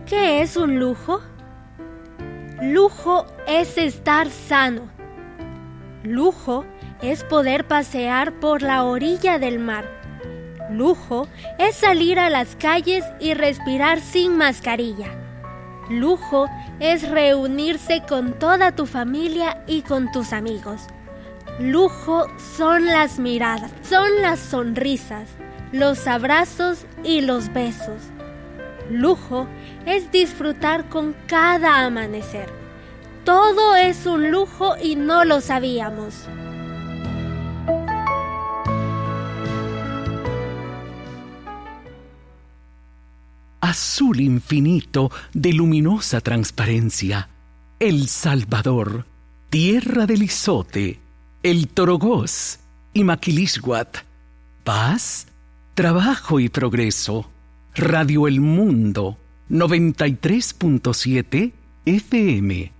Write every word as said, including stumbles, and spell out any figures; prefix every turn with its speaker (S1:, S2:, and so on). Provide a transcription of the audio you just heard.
S1: ¿Qué es un lujo? Lujo es estar sano. Lujo es poder pasear por la orilla del mar. Lujo es salir a las calles y respirar sin mascarilla. Lujo es reunirse con toda tu familia y con tus amigos. Lujo son las miradas, son las sonrisas, los abrazos y los besos. Lujo es disfrutar con cada amanecer. Todo es un lujo y no lo sabíamos.
S2: Azul infinito de luminosa transparencia, El Salvador, tierra del Izote, el Torogós y Maquilisguat, paz, trabajo y progreso. Radio El Mundo, noventa y tres punto siete F M.